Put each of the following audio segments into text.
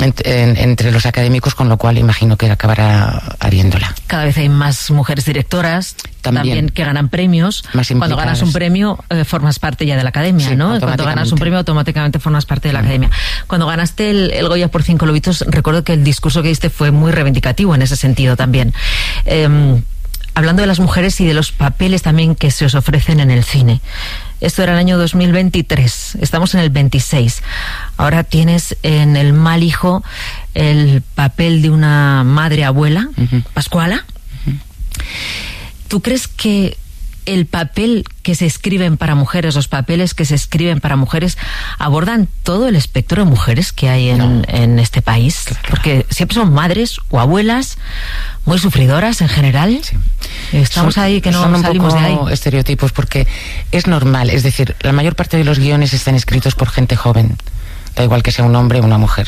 entre los académicos, con lo cual imagino que acabará habiéndola. Cada vez hay más mujeres directoras también que ganan premios. Cuando ganas un premio formas parte ya de la academia, sí, ¿no? Cuando ganas un premio automáticamente formas parte de la academia. Cuando ganaste el Goya por 5 lobitos, recuerdo que el discurso que diste fue muy reivindicativo en ese sentido también. Hablando de las mujeres y de los papeles también que se os ofrecen en el cine. Esto era el año 2023, estamos en el 26. Ahora tienes en El mal hijo el papel de una madre abuela, Pascuala. ¿Tú crees que el papel que se escriben para mujeres, los papeles que se escriben para mujeres, abordan todo el espectro de mujeres que hay en este país? Claro. Porque siempre son madres o abuelas muy sufridoras en general. Sí. Estamos ahí que no salimos de ahí. Son estereotipos porque es normal, es decir, la mayor parte de los guiones están escritos por gente joven, da igual que sea un hombre o una mujer.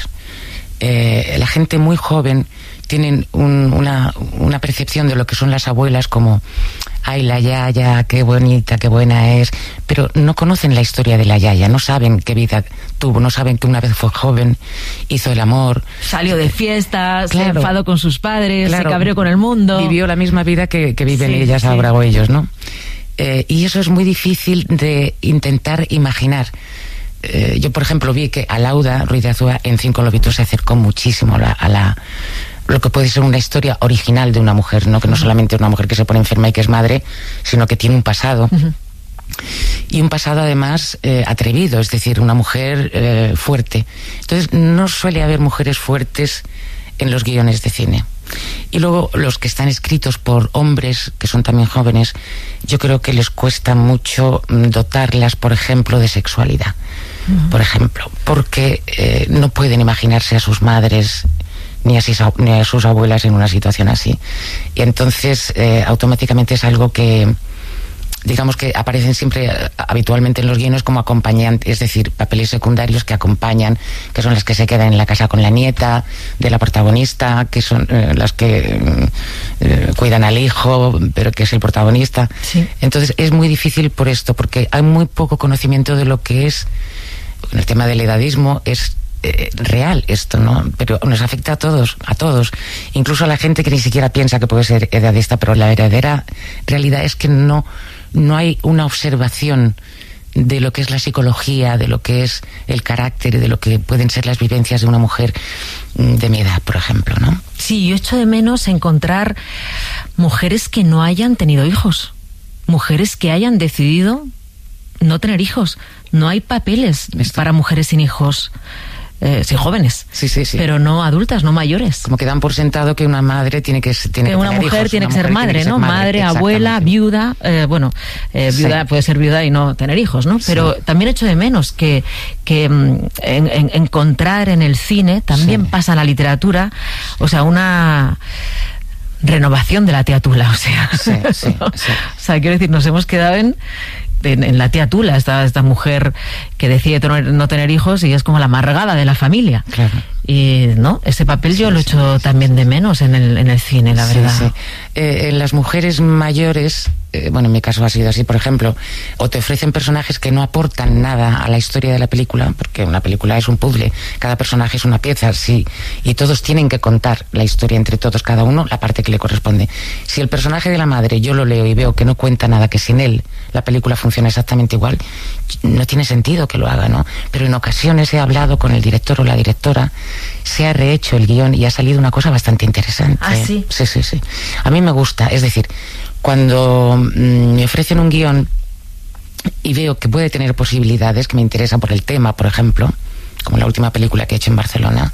La gente muy joven tienen una percepción de lo que son las abuelas como ay, la yaya, qué bonita, qué buena es, pero no conocen la historia de la yaya, no saben qué vida tuvo, no saben que una vez fue joven, hizo el amor, salió de fiestas, claro, se enfadó con sus padres, claro, se cabreó con el mundo, vivió la misma vida que viven ellas ahora o ellos, ¿no? Y eso es muy difícil de intentar imaginar. Yo, por ejemplo, vi que Alauda Ruiz de Azúa en 5 lobitos se acercó muchísimo a lo que puede ser una historia original de una mujer, ¿no? Que no solamente una mujer que se pone enferma y que es madre, sino que tiene un pasado. Y un pasado además atrevido, es decir, una mujer fuerte. Entonces no suele haber mujeres fuertes en los guiones de cine. Y luego los que están escritos por hombres que son también jóvenes, yo creo que les cuesta mucho dotarlas, por ejemplo, de sexualidad. Por ejemplo, porque no pueden imaginarse a sus madres ni a sus abuelas en una situación así. Y entonces automáticamente es algo que, digamos, que aparecen siempre habitualmente en los guiones como acompañantes, es decir, papeles secundarios que acompañan, que son las que se quedan en la casa con la nieta de la protagonista, que son las que cuidan al hijo, pero que es el protagonista. Sí. Entonces es muy difícil por esto, porque hay muy poco conocimiento de lo que es, en el tema del edadismo, es real esto, ¿no? Pero nos afecta a todos, incluso a la gente que ni siquiera piensa que puede ser edadista, pero la verdadera realidad es que no hay una observación de lo que es la psicología, de lo que es el carácter, de lo que pueden ser las vivencias de una mujer de mi edad, por ejemplo, ¿no? Sí, yo echo de menos encontrar mujeres que no hayan tenido hijos, mujeres que hayan decidido no tener hijos. No hay papeles para mujeres sin hijos. Sí, jóvenes, sí. Pero no adultas, no mayores. Como que dan por sentado que una madre tiene que una mujer hijos, tiene que ser madre, ¿no? Madre, abuela, viuda, viuda puede ser viuda y no tener hijos, ¿no? Pero también echo de menos que encontrar en el cine, también pasa en la literatura, o sea, una renovación de la tía Tula, o sea, o sea, quiero decir, nos hemos quedado en la tía Tula, esta mujer que decide no tener hijos y es como la amargada de la familia. Claro. Y no, ese papel yo lo echo también de menos en el cine, la verdad. En las mujeres mayores, bueno, en mi caso ha sido así, por ejemplo, o te ofrecen personajes que no aportan nada a la historia de la película, porque una película es un puzzle, cada personaje es una pieza, sí, y todos tienen que contar la historia entre todos, cada uno la parte que le corresponde. Si el personaje de la madre yo lo leo y veo que no cuenta nada, que sin él la película funciona exactamente igual, no tiene sentido que lo haga, ¿no? Pero en ocasiones he hablado con el director o la directora, se ha rehecho el guión y ha salido una cosa bastante interesante. ¿Ah, sí? Sí. A mí me gusta, es decir, cuando me ofrecen un guión y veo que puede tener posibilidades, que me interesan por el tema, por ejemplo, como la última película que he hecho en Barcelona,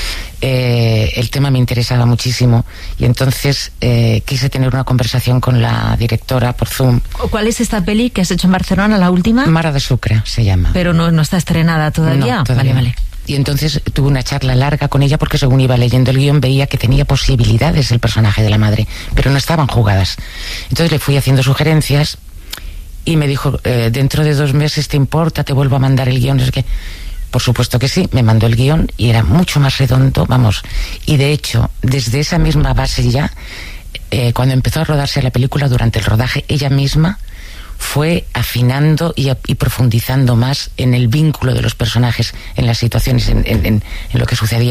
el tema me interesaba muchísimo y entonces quise tener una conversación con la directora por Zoom. ¿Cuál es esta peli que has hecho en Barcelona, la última? Mara de Sucre se llama. Pero no está estrenada todavía. No, todavía. Vale. Y entonces tuve una charla larga con ella porque según iba leyendo el guión veía que tenía posibilidades el personaje de la madre, pero no estaban jugadas. Entonces le fui haciendo sugerencias y me dijo, dentro de 2 meses, ¿te importa? Te vuelvo a mandar el guión, no sé qué. Por supuesto que sí, me mandó el guión y era mucho más redondo, vamos. Y de hecho, desde esa misma base ya, cuando empezó a rodarse la película, durante el rodaje, ella misma fue afinando y profundizando más en el vínculo de los personajes, en las situaciones, en lo que sucedía.